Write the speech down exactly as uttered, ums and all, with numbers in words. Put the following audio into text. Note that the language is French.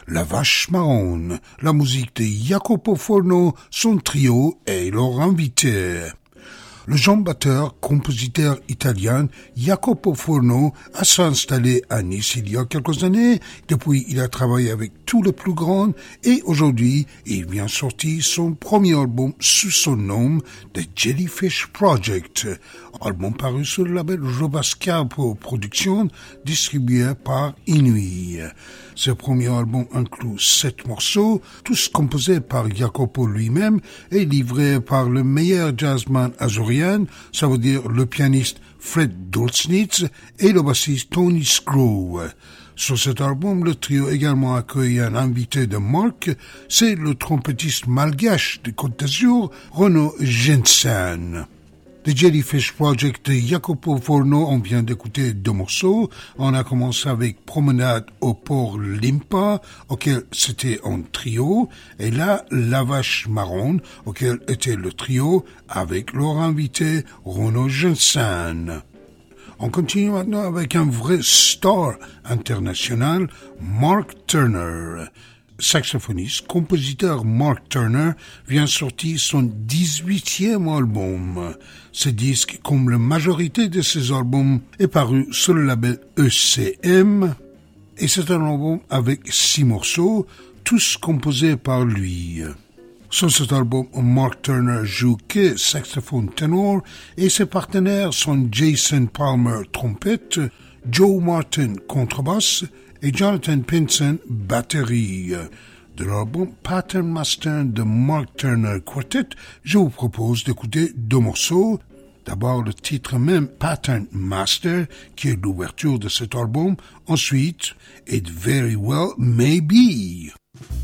La Vache Marron, la musique de Jacopo Forno, son trio et leur invité. Le jeune batteur, compositeur italien Jacopo Forno a s'installé à Nice il y a quelques années. Depuis, il a travaillé avec tous les plus grands et aujourd'hui, il vient sortir son premier album sous son nom, The Jellyfish Project. Album paru sur le label Robascapo Productions, distribué par Inuit. Ce premier album inclut sept morceaux, tous composés par Jacopo lui-même et livrés par le meilleur jazzman azorien, ça veut dire le pianiste Fred Dolznitz et le bassiste Tony Screw. Sur cet album, le trio également accueille un invité de marque, c'est le trompettiste malgache de Côte d'Azur, Renaud Jensen. The Jellyfish Project de Jacopo Forno, on vient d'écouter deux morceaux. On a commencé avec Promenade au port Limpa, auquel c'était un trio, et là, La Vache Marron, auquel était le trio, avec leur invité, Renaud Jensen. On continue maintenant avec un vrai star international, Mark Turner. Saxophoniste, compositeur Mark Turner vient sortir son dix-huitième album. Ce disque, comme la majorité de ses albums, est paru sur le label E C M et c'est un album avec six morceaux, tous composés par lui. Sur cet album, Mark Turner joue que saxophone ténor et ses partenaires sont Jason Palmer trompette, Joe Martin contrebasse et Jonathan Pinson batterie. De l'album Pattern Master de Mark Turner Quartet, je vous propose d'écouter deux morceaux. D'abord le titre même Pattern Master, qui est l'ouverture de cet album. Ensuite, It Very Well May Be.